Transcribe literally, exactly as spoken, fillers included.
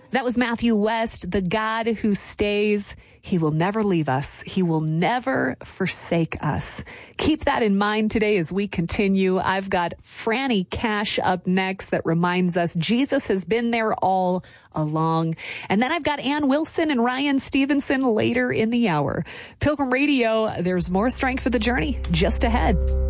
That was Matthew West, the God who stays. He will never leave us. He will never forsake us. Keep that in mind today as we continue. I've got Franny Cash up next that reminds us Jesus has been there all along. And then I've got Ann Wilson and Ryan Stevenson later in the hour. Pilgrim Radio, there's more strength for the journey just ahead.